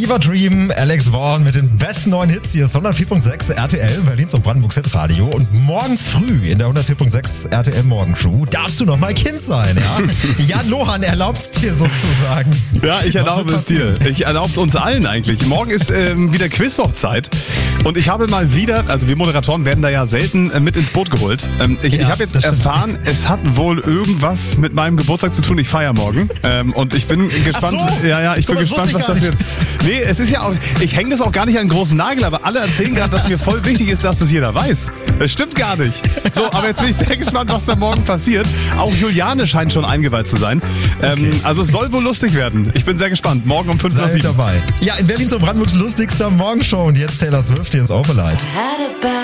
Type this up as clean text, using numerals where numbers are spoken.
Fever Dream, Alex Vaughn mit den besten neuen Hits hier. 104.6 RTL, Berlins und Brandenburgs Hitradio. Und morgen früh in der 104.6 RTL Morgencrew darfst du noch mal Kind sein, ja? Jan Lohan erlaubt's dir sozusagen. Ja, ich erlaube es dir. Ich erlaube es uns allen eigentlich. Morgen ist wieder Quizwochzeit. Und ich habe mal wieder, also wir Moderatoren werden da ja selten mit ins Boot geholt. Ich habe jetzt erfahren, es hat wohl irgendwas mit meinem Geburtstag zu tun. Ich feiere morgen. Und ich bin gespannt. Ach so? Ja, ich bin gespannt, was das wird. Nee, es ist ja auch, ich hänge das auch gar nicht an einen großen Nagel, aber alle erzählen gerade, dass mir voll wichtig ist, dass das jeder weiß. Das stimmt gar nicht. So, aber jetzt bin ich sehr gespannt, was da morgen passiert. Auch Juliane scheint schon eingeweiht zu sein. Okay. Also es soll wohl lustig werden. Ich bin sehr gespannt. Morgen um 5 nach 7. Dabei. Ja, in Berlins und Brandenburgs lustigster Morgenshow. Und jetzt Taylor Swift, hier ist Overlight.